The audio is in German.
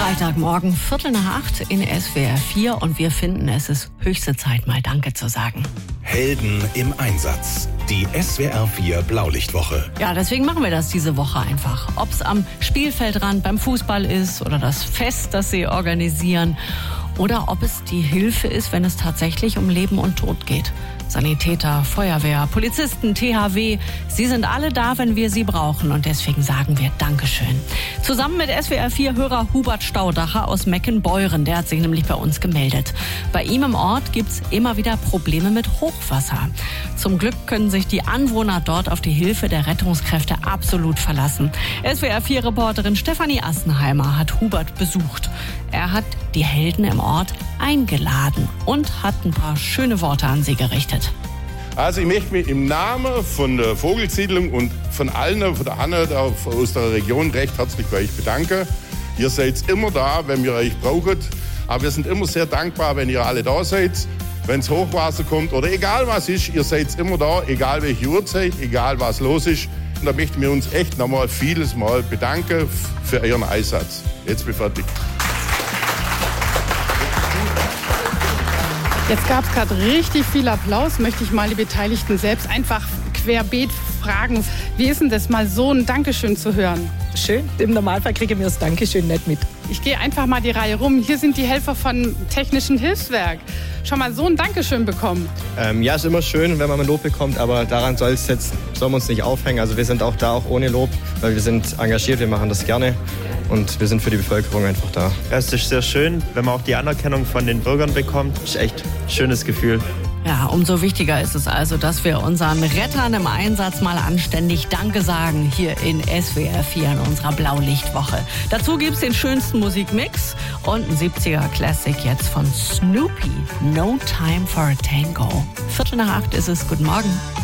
Freitagmorgen, 7:45 in SWR 4 und wir finden, es ist höchste Zeit, mal Danke zu sagen. Helden im Einsatz. Die SWR 4 Blaulichtwoche. Ja, deswegen machen wir das diese Woche einfach. Ob es am Spielfeldrand beim Fußball ist oder das Fest, das sie organisieren. Oder ob es die Hilfe ist, wenn es tatsächlich um Leben und Tod geht. Sanitäter, Feuerwehr, Polizisten, THW, sie sind alle da, wenn wir sie brauchen. Und deswegen sagen wir Dankeschön. Zusammen mit SWR4-Hörer Hubert Staudacher aus Meckenbeuren, der hat sich nämlich bei uns gemeldet. Bei ihm im Ort gibt's immer wieder Probleme mit Hochwasser. Zum Glück können sich die Anwohner dort auf die Hilfe der Rettungskräfte absolut verlassen. SWR4-Reporterin Stefanie Assenheimer hat Hubert besucht. Er hat die Helden im Ort eingeladen und hat ein paar schöne Worte an sie gerichtet. Also ich möchte mich im Namen von der Vogelsiedlung und von allen, von der Hanne aus der Region recht herzlich bei euch bedanken. Ihr seid immer da, wenn wir euch brauchen. Aber wir sind immer sehr dankbar, wenn ihr alle da seid. Wenn es Hochwasser kommt oder egal was ist, ihr seid immer da, egal welche Uhrzeit, egal was los ist. Und da möchten wir uns echt nochmal vieles Mal bedanken für euren Einsatz. Jetzt bin ich fertig. Jetzt gab es gerade richtig viel Applaus, möchte ich mal die Beteiligten selbst einfach querbeet fragen. Wie ist denn das, mal so ein Dankeschön zu hören? Schön, im Normalfall kriegen wir das Dankeschön nicht mit. Ich gehe einfach mal die Reihe rum. Hier sind die Helfer von Technischen Hilfswerk. Schon mal so ein Dankeschön bekommen? Ja, ist immer schön, wenn man Lob bekommt, aber daran sollen wir uns nicht aufhängen. Also wir sind auch da, auch ohne Lob, weil wir sind engagiert, wir machen das gerne. Und wir sind für die Bevölkerung einfach da. Ja, es ist sehr schön, wenn man auch die Anerkennung von den Bürgern bekommt. Das ist echt ein schönes Gefühl. Ja, umso wichtiger ist es also, dass wir unseren Rettern im Einsatz mal anständig Danke sagen hier in SWR 4 in unserer Blaulichtwoche. Dazu gibt's den schönsten Musikmix und ein 70er Classic jetzt von Snoopy. No Time for a Tango. 7:45 ist es. Guten Morgen.